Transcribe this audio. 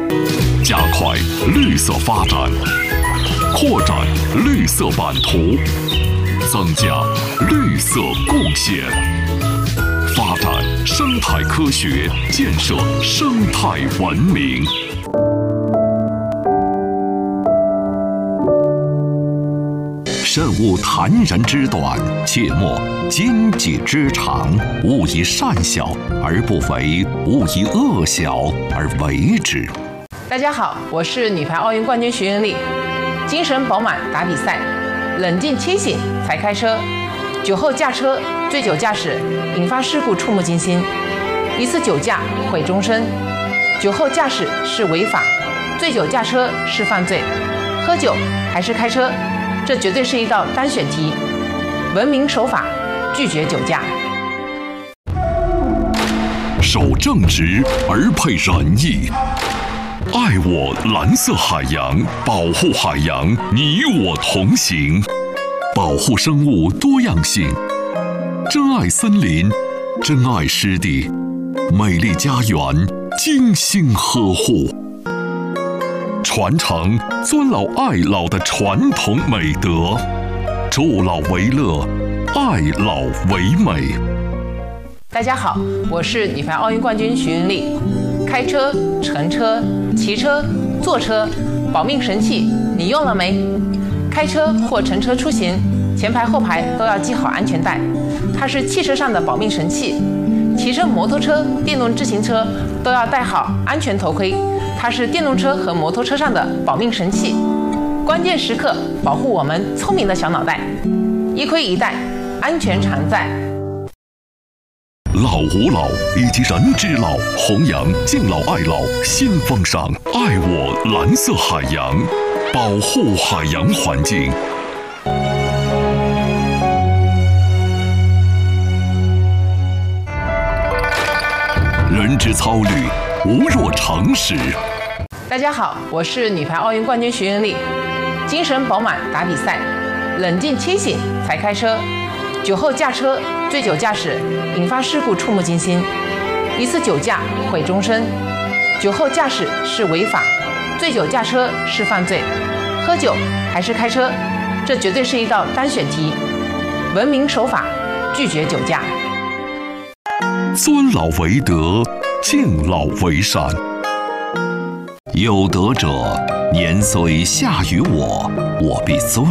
加快绿色发展，扩展绿色版图，增加绿色贡献，发展生态科学，建设生态文明。慎勿谗人之短，切莫奸己之长。勿以善小而不为，勿以恶小而为之。 大家好，我是女排奥运冠军徐云丽。精神饱满打比赛，冷静清醒才开车。酒后驾车、醉酒驾驶引发事故触目惊心，一次酒驾毁终身。酒后驾驶是违法，醉酒驾车是犯罪。喝酒还是开车？这绝对是一道单选题。文明守法，拒绝酒驾。 守正直而配仁义，爱我蓝色海洋，保护海洋，你我同行。保护生物多样性，珍爱森林，珍爱湿地，美丽家园，精心呵护。传承尊老爱老的传统美德，助老为乐，爱老为美。 大家好，我是女排奥运冠军徐云丽。开车、乘车、骑车、坐车，保命神器你用了没？开车或乘车出行，前排后排都要系好安全带，它是汽车上的保命神器。骑车摩托车、电动自行车都要戴好安全头盔，它是电动车和摩托车上的保命神器。关键时刻保护我们聪明的小脑袋，一盔一带，安全常在。 老吾老以及人之老，弘扬敬老爱老新风尚，爱我蓝色海洋，保护海洋环境。人之操虑，无若常识。 大家好，我是女排奥运冠军徐云丽。精神饱满打比赛，冷静清醒才开车。酒后驾车、醉酒驾驶引发事故触目惊心，一次酒驾毁终身。酒后驾驶是违法，醉酒驾车是犯罪。喝酒还是开车？这绝对是一道单选题。文明守法，拒绝酒驾。 尊老为德，敬老为善。有德者，年虽下于我，我必尊